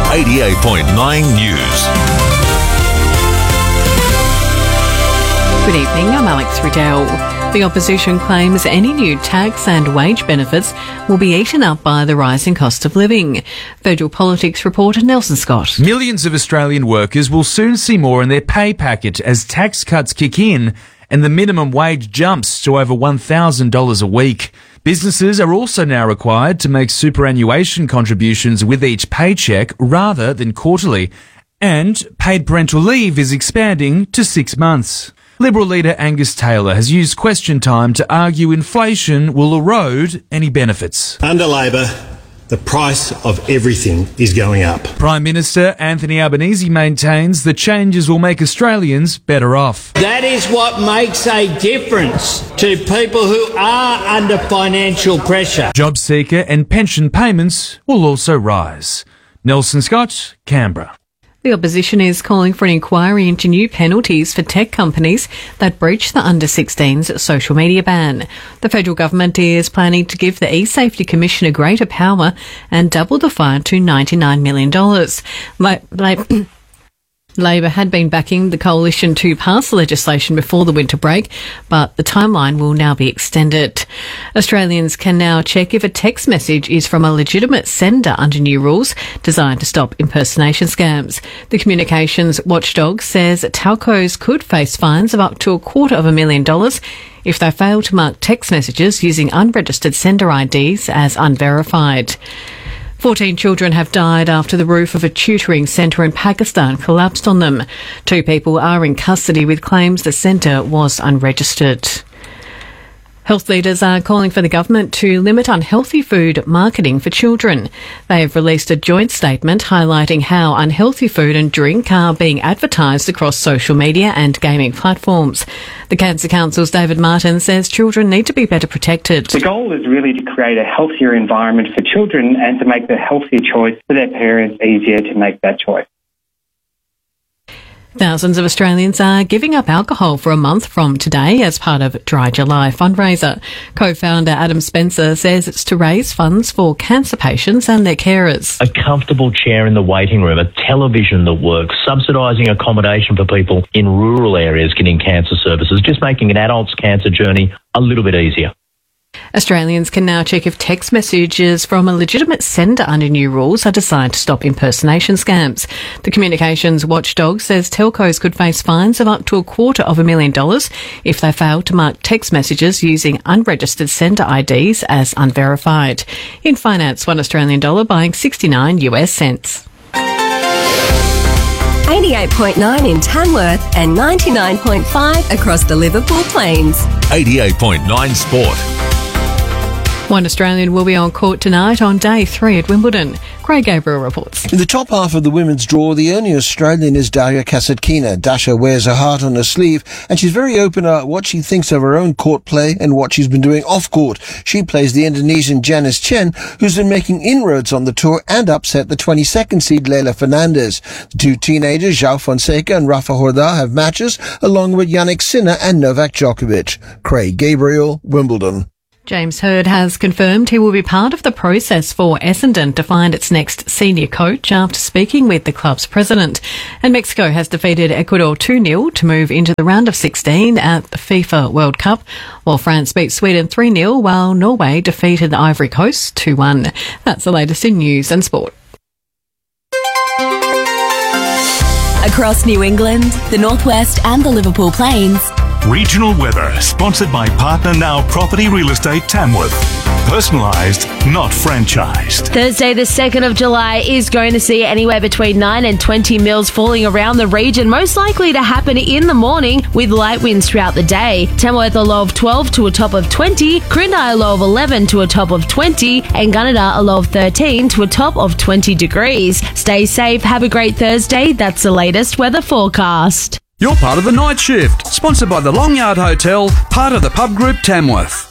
88.9 News. Good evening, I'm Alex Riddell. The opposition claims any new tax and wage benefits will be eaten up by the rising cost of living. Federal Politics reporter Nelson Scott. Millions of Australian workers will soon see more in their pay packet as tax cuts kick in and the minimum wage jumps to over $1,000 a week. Businesses are also now required to make superannuation contributions with each paycheck rather than quarterly, and paid parental leave is expanding to 6 months. Liberal leader Angus Taylor has used question time to argue inflation will erode any benefits. Under Labor, the price of everything is going up. Prime Minister Anthony Albanese maintains the changes will make Australians better off. That is what makes a difference to people who are under financial pressure. Job seeker and pension payments will also rise. Nelson Scott, Canberra. The opposition is calling for an inquiry into new penalties for tech companies that breach the under-16s social media ban. The federal government is planning to give the E-Safety Commissioner greater power and double the fine to $99 million. Labor had been backing the coalition to pass the legislation before the winter break, but the timeline will now be extended. Australians can now check if a text message is from a legitimate sender under new rules designed to stop impersonation scams. The communications watchdog says telcos could face fines of up to $250,000 if they fail to mark text messages using unregistered sender IDs as unverified. 14 children have died after the roof of a tutoring centre in Pakistan collapsed on them. 2 people are in custody with claims the centre was unregistered. Health leaders are calling for the government to limit unhealthy food marketing for children. They have released a joint statement highlighting how unhealthy food and drink are being advertised across social media and gaming platforms. The Cancer Council's David Martin says children need to be better protected. The goal is really to create a healthier environment for children and to make the healthier choice for their parents easier to make that choice. Thousands of Australians are giving up alcohol for a month from today as part of Dry July fundraiser. Co-founder Adam Spencer says it's to raise funds for cancer patients and their carers. A comfortable chair in the waiting room, a television that works, subsidising accommodation for people in rural areas getting cancer services, just making an adult's cancer journey a little bit easier. Australians can now check if text messages from a legitimate sender under new rules are designed to stop impersonation scams. The communications watchdog says telcos could face fines of up to $250,000 if they fail to mark text messages using unregistered sender IDs as unverified. In finance, $1 Australian dollar buying 69 US cents. 88.9 in Tamworth and 99.5 across the Liverpool Plains. 88.9 Sport. $1 Australian will be on court tonight on day 3 at Wimbledon. Craig Gabriel reports. In the top half of the women's draw, the only Australian is Daria Kasatkina. Dasha wears her heart on her sleeve, and she's very open about what she thinks of her own court play and what she's been doing off-court. She plays the Indonesian Janice Chen, who's been making inroads on the tour and upset the 22nd seed Leylah Fernandez. The 2 teenagers, João Fonseca and Rafa Horda, have matches, along with Jannik Sinner and Novak Djokovic. Craig Gabriel, Wimbledon. James Hird has confirmed he will be part of the process for Essendon to find its next senior coach after speaking with the club's president. And Mexico has defeated Ecuador 2-0 to move into the round of 16 at the FIFA World Cup, while France beat Sweden 3-0, while Norway defeated the Ivory Coast 2-1. That's the latest in news and sport. Across New England, the Northwest and the Liverpool Plains. Regional weather, sponsored by Partner Now Property Real Estate Tamworth. Personalised, not franchised. Thursday the 2nd of July is going to see anywhere between 9 and 20 mils falling around the region, most likely to happen in the morning with light winds throughout the day. Tamworth a low of 12 to a top of 20, Corinda a low of 11 to a top of 20, and Gunnedah a low of 13 to a top of 20 degrees. Stay safe, have a great Thursday. That's the latest weather forecast. You're part of the Night Shift, sponsored by the Long Yard Hotel, part of the Pub Group Tamworth.